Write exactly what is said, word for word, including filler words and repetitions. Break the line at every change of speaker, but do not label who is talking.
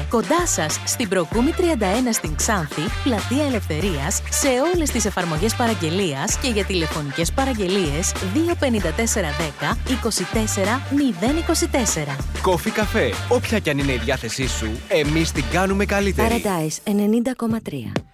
Καφέ. Κοντά σας, στην Προκούμη τριάντα ένα στην Ξάνθη, Πλατεία Ελευθερίας, σε όλες τις εφαρμογές παραγγελίας και για τηλεφωνικές παραγγελίες δύο πέντε τέσσερα δέκα είκοσι τέσσερα μηδέν είκοσι τέσσερα.
Κόφι Καφέ. Όποια κι αν είναι η διάθεσή σου, εμείς την κάνουμε καλύτερη.
Paradise ενενήντα κόμμα τρία.